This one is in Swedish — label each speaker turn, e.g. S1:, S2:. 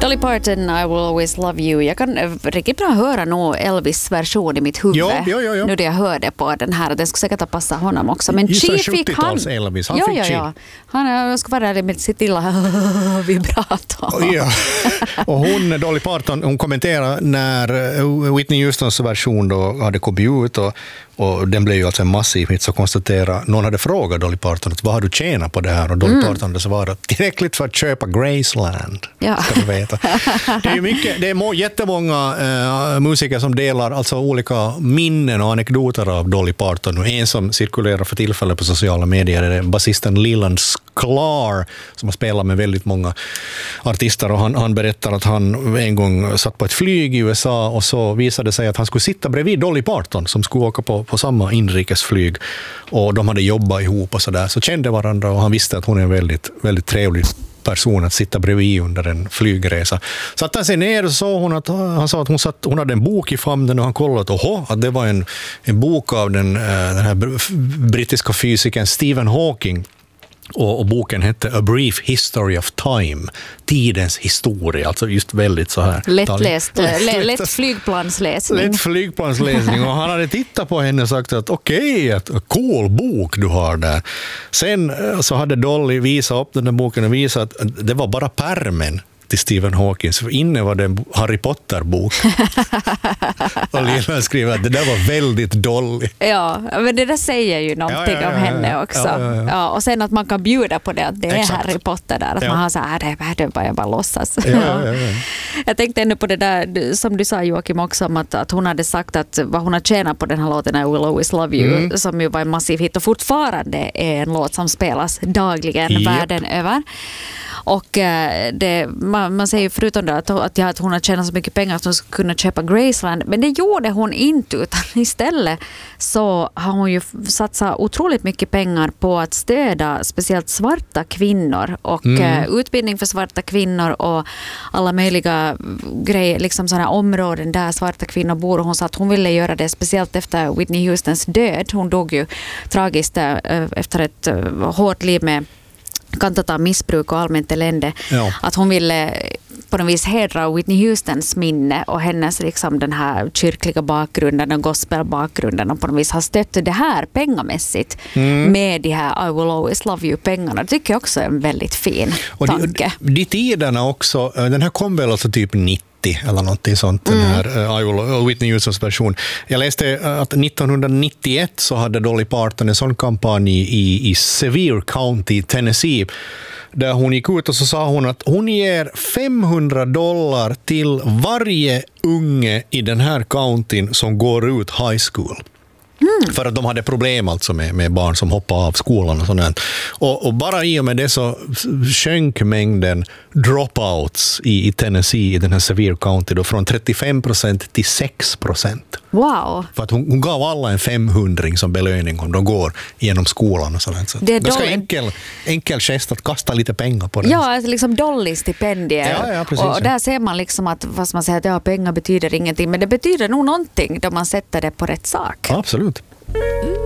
S1: Dolly Parton, I will always love you. Jag kan riktigt bra höra nog Elvis version i mitt huvud.
S2: Jo.
S1: Nu det jag hörde på den här. Det skulle säkert passa honom också. Men
S2: just
S1: Chi fick han...
S2: Elvis. Han fick Chi.
S1: Han ska vara där med sitt lilla vibrato.
S2: Ja. Och hon, Dolly Parton, hon kommenterade när Whitney Houstons version då hade kommit ut och den blev ju alltså en massiv hit, så konstatera någon hade frågat Dolly Parton att vad har du tjänat på det här, och Dolly Parton hade svarat tillräckligt för att köpa Graceland.
S1: Ja.
S2: Ska du veta. Det är jättemånga musiker som delar alltså olika minnen och anekdoter av Dolly Parton, och en som cirkulerar för tillfället på sociala medier är basisten Leland Sklar som har spelat med väldigt många artister, och han berättar att han en gång satt på ett flyg i USA och så visade det sig att han skulle sitta bredvid Dolly Parton som skulle åka på samma inrikesflyg, och de hade jobbat ihop och så kände varandra, och han visste att hon är en väldigt, väldigt trevlig person att sitta bredvid under en flygresa. Satt han sig ner och sa hon att han sa att hon hade en bok i famnen, och han kollade att det var en bok av den här brittiska fysikern Stephen Hawking. Och boken hette A Brief History of Time, tidens historia, alltså just väldigt så här
S1: lätt flygplansläsning.
S2: Lätt flygplansläsning, och han hade tittat på henne och sagt att okej, cool bok du har där. Sen så hade Dolly visat upp den där boken och visat att det var bara pärmen till Stephen Hawking, så inne var det en Harry Potter-bok. Och Lena skriver att det där var väldigt Dolly.
S1: Ja, men det där säger ju någonting om henne också. Ja, och sen att man kan bjuda på det, att det är Harry Potter där. Att man har så här, det är bara låtsas. Ja. Jag tänkte ännu på det där, som du sa Joakim också, om att hon hade sagt att vad hon har tjänat på den här låten I will always love you, som ju var en massiv hit och fortfarande är en låt som spelas dagligen världen över. Och man säger ju förutom det att hon har tjänat så mycket pengar att hon skulle kunna köpa Graceland, men det gjorde hon inte, utan istället så har hon ju satsat otroligt mycket pengar på att stödja speciellt svarta kvinnor och utbildning för svarta kvinnor och alla möjliga grejer, liksom sådana områden där svarta kvinnor bor, och hon sa att hon ville göra det speciellt efter Whitney Houstons död. Hon dog ju tragiskt efter ett hårt liv med kantata missbruk och allmänt elände. Ja. Att hon ville på något vis hedra Whitney Houstons minne och hennes liksom den här kyrkliga bakgrunden och gospelbakgrunden, och på något vis har stött det här pengamässigt med de här I will always love you pengarna. Det tycker jag också är en väldigt fin tanke. Och
S2: de tiderna också, den här kom väl alltså typ 90 eller någonting sånt, den här Whitney Houstons version. Jag läste att 1991 så hade Dolly Parton en sån kampanj i Sevier County, Tennessee, där hon gick ut och så sa hon att hon ger $500 till varje unge i den här countyn som går ut high school. För att de hade problem alltså med barn som hoppade av skolan och sådant. Och bara i och med det så sjönk mängden dropouts i Tennessee, i den här Sevier County, då från 35% till 6%.
S1: Wow.
S2: För att hon gav alla en 500 som belöning om de går genom skolan och sådant. Så det är ganska enkel gest att kasta lite pengar på det.
S1: Ja, alltså liksom Dolly-stipendier.
S2: Ja, precis.
S1: Och där ser man liksom att vad man säger att pengar betyder ingenting, men det betyder nog någonting då man sätter det på rätt sak.
S2: Absolut.